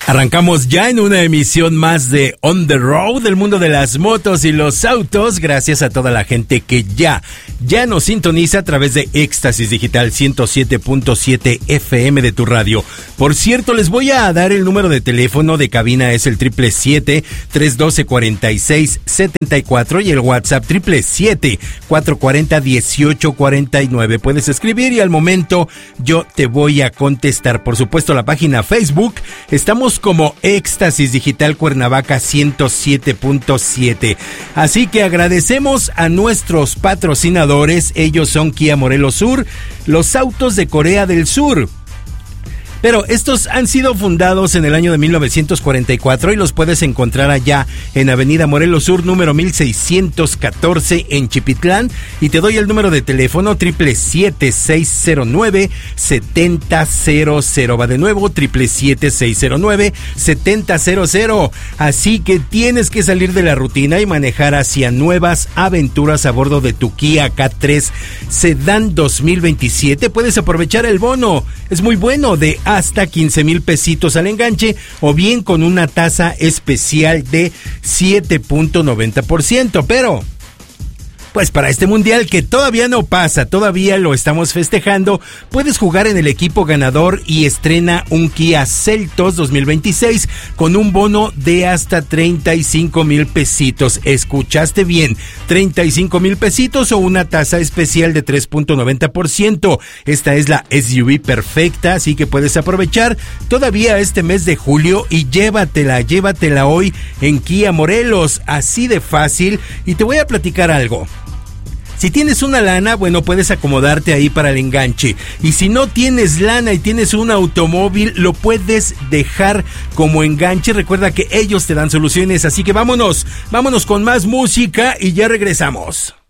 Arrancamos ya en una emisión más de On the Road, del mundo de las motos y los autos, gracias a toda la gente que ya nos sintoniza a través de Éxtasis Digital 107.7 FM de tu radio. Por cierto, les voy a dar el número de teléfono de cabina, es el 777-312-4674 y el WhatsApp 777-440-1849. Puedes escribir y al momento yo te voy a contestar. Por supuesto, la página Facebook, estamos como Éxtasis Digital Cuernavaca 107.7. Así que agradecemos a nuestros patrocinadores. Ellos son Kia Morelos Sur, los autos de Corea del Sur. Pero estos han sido fundados en el año de 1944 y los puedes encontrar allá en Avenida Morelos Sur, número 1614 en Chipitlán. Y te doy el número de teléfono 777-609-7000. Va de nuevo, 777-609-7000. Así que tienes que salir de la rutina y manejar hacia nuevas aventuras a bordo de tu Kia K3 Sedan 2027. Puedes aprovechar el bono, es muy bueno, de hasta 15,000 pesitos al enganche, o bien con una tasa especial de 7.90%. Pero pues para este mundial que todavía no pasa, todavía lo estamos festejando, puedes jugar en el equipo ganador y estrena un Kia Seltos 2026 con un bono de hasta 35,000 pesitos. ¿Escuchaste bien? 35,000 pesitos o una tasa especial de 3.90%. Esta es la SUV perfecta, así que puedes aprovechar todavía este mes de julio y llévatela hoy en Kia Morelos, así de fácil. Y te voy a platicar algo. Si tienes una lana, bueno, puedes acomodarte ahí para el enganche. Y si no tienes lana y tienes un automóvil, lo puedes dejar como enganche. Recuerda que ellos te dan soluciones. Así que vámonos con más música y ya regresamos.